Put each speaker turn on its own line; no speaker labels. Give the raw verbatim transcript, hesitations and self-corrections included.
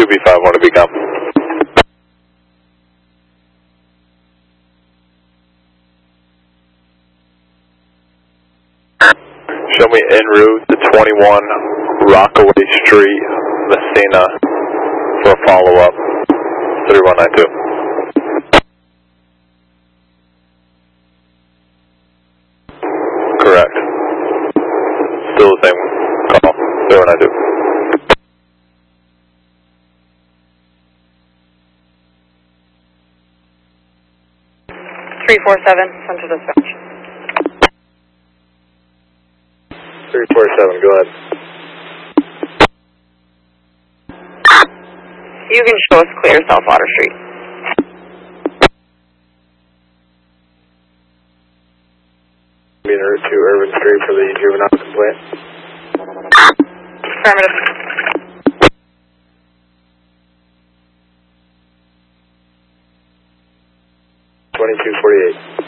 two B five one to become. Show me en route to twenty-one Rockaway Street, Messina, for a follow-up, three one nine two. Correct. Still the same call, three one nine two.
three four seven, Central Dispatch.
three four seven, go ahead.
You can show us clear South Water Street.
Being route to Urban Street for the juvenile complaint.
Affirmative.
twenty-two forty-eight.